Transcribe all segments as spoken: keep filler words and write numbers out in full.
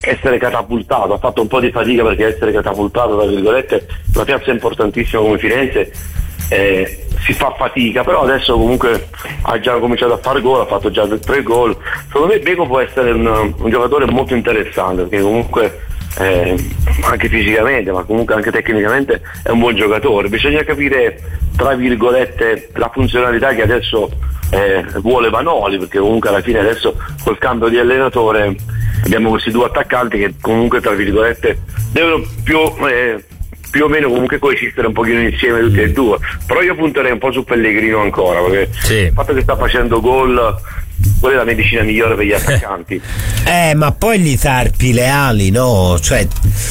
essere catapultato, ha fatto un po' di fatica perché essere catapultato tra virgolette, una piazza importantissima come Firenze eh, si fa fatica, però adesso comunque ha già cominciato a fare gol, ha fatto già tre gol. Secondo me Beko può essere un, un giocatore molto interessante, perché comunque eh, anche fisicamente ma comunque anche tecnicamente è un buon giocatore. Bisogna capire tra virgolette la funzionalità che adesso eh, vuole Vanoli, perché comunque alla fine adesso col cambio di allenatore abbiamo questi due attaccanti che comunque tra virgolette devono più eh, più o meno comunque coesistere un pochino insieme tutti e due, però io punterei un po' su Pellegrino ancora, perché sì. Il fatto che sta facendo gol, quella è la medicina migliore per gli attaccanti. Eh, ma poi gli tarpi le ali, no? Cioè,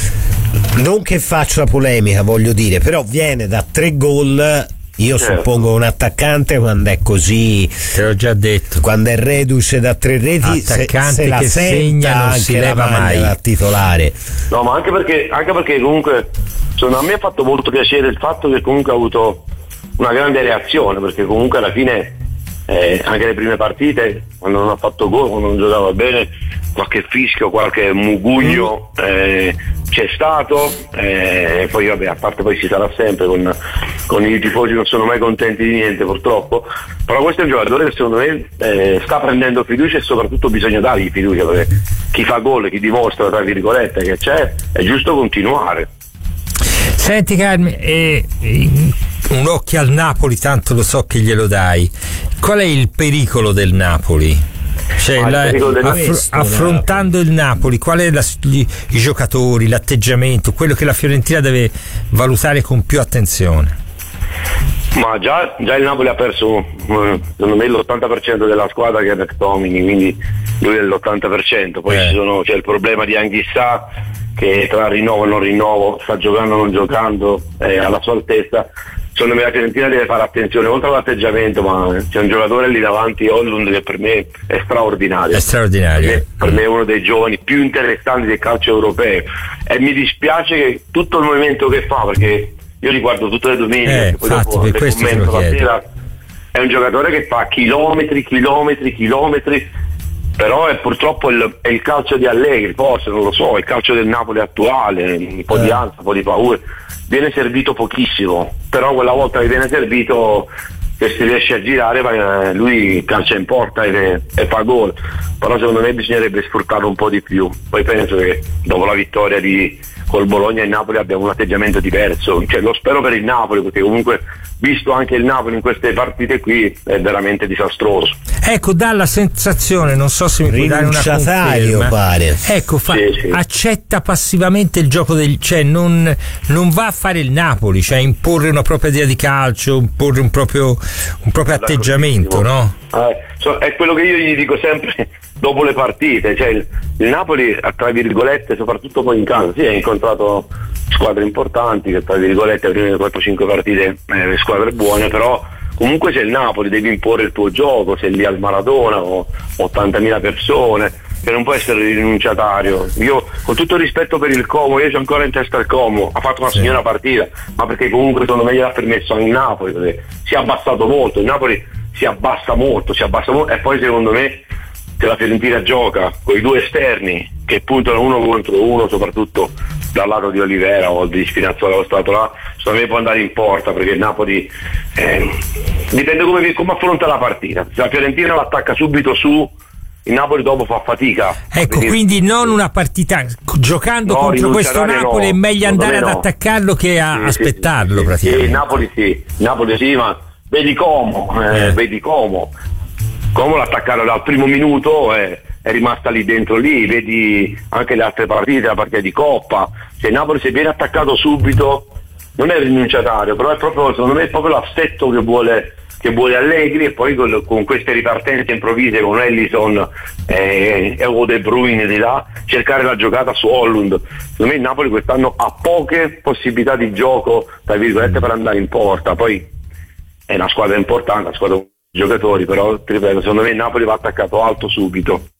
non che faccia polemica, voglio dire, però viene da tre gol. Io certo. suppongo un attaccante quando è così, te l'ho già detto, quando è reduce da tre reti, attaccante se, se la che segna non si leva mai da titolare. No, ma anche perché anche perché comunque insomma, a me ha fatto molto piacere il fatto che comunque ha avuto una grande reazione, perché comunque alla fine eh, anche le prime partite quando non ha fatto gol, quando non giocava bene, qualche fischio, qualche mugugno eh, c'è stato, e eh, poi vabbè, a parte poi ci sarà sempre con, con i tifosi, non sono mai contenti di niente purtroppo, però questo è un giocatore che secondo me eh, sta prendendo fiducia e soprattutto bisogna dargli fiducia, perché chi fa gol, chi dimostra tra virgolette che c'è, è giusto continuare. Senti Carmi, eh, un occhio al Napoli, tanto lo so che glielo dai. Qual è il pericolo del Napoli? Cioè, ah, la, affr- questo, affrontando il Napoli, qual è la, gli, i giocatori, l'atteggiamento, quello che la Fiorentina deve valutare con più attenzione? Ma già, già il Napoli ha perso secondo me l'ottanta per cento della squadra, che è McTominay, quindi lui è l'ottanta per cento, poi eh. ci sono, c'è il problema di Anghissà che tra rinnovo e non rinnovo, sta giocando o non giocando, è alla sua altezza. Secondo me la Fiorentina deve fare attenzione oltre all'atteggiamento, ma c'è un giocatore lì davanti, Højlund, che per me è straordinario. È straordinario. Per me, per me è uno dei giovani più interessanti del calcio europeo e mi dispiace che tutto il movimento che fa, perché io li guardo tutte le domeniche, eh, poi infatti, dopo per le questo commento la chiedo. sera. È un giocatore che fa chilometri, chilometri, chilometri, però è purtroppo il, è il calcio di Allegri, forse non lo so, il calcio del Napoli attuale, un po' eh. di ansia, un po' di paura. Viene servito pochissimo, però quella volta che viene servito, che si riesce a girare, va, lui calcia in porta e, e fa gol, però secondo me bisognerebbe sfruttarlo un po' di più. Poi penso che dopo la vittoria di col Bologna il Napoli abbia un atteggiamento diverso, cioè, lo spero per il Napoli, perché comunque visto anche il Napoli in queste partite qui è veramente disastroso. Ecco, dà la sensazione, non so se mi puoi dare una conferma, pare. Ecco, fa, sì, sì. accetta passivamente il gioco del, cioè non, non va a fare il Napoli, cioè imporre una propria idea di calcio, imporre un proprio, un proprio atteggiamento, no? Eh, so, è quello che io gli dico sempre dopo le partite, cioè il, il Napoli tra virgolette, soprattutto poi in casa, sì, ha incontrato squadre importanti che tra virgolette le prime quattro cinque partite eh, squadre buone, però comunque c'è il Napoli, devi imporre il tuo gioco, sei lì al Maradona o ottantamila persone, che non può essere rinunciatario. Io con tutto il rispetto per il Como, io c'ho ancora in testa il Como, ha fatto una sì. signora partita, ma perché comunque secondo me gliel'ha permesso anche il Napoli, perché si è abbassato molto, il Napoli si abbassa molto, si abbassa molto, e poi secondo me se la Fiorentina gioca con i due esterni che puntano uno contro uno, soprattutto dal lato di Olivera o di Spinazzola, lo stato là, secondo me può andare in porta, perché il Napoli eh, dipende come, come affronta la partita. Se la Fiorentina l'attacca subito su, il Napoli dopo fa fatica. Ecco, quindi non una partita giocando no, contro questo Napoli, no, è meglio andare no. ad attaccarlo che a sì, aspettarlo, sì, sì, praticamente. sì, il Napoli sì, il Napoli sì, ma vedi Como, eh, eh. vedi Como. Como l'attaccare dal primo minuto è, è rimasta lì dentro lì, vedi anche le altre partite, la partita di Coppa, se Napoli si viene attaccato subito non è rinunciatario, però è proprio, secondo me è proprio l'assetto che vuole che vuole Allegri, e poi con, con queste ripartenze improvvise con Ellison e eh, o De Bruyne di là, cercare la giocata su Højlund. Secondo me il Napoli quest'anno ha poche possibilità di gioco tra virgolette per andare in porta, poi è una squadra importante, una squadra giocatori, però ti ripeto, secondo me il Napoli va attaccato alto subito.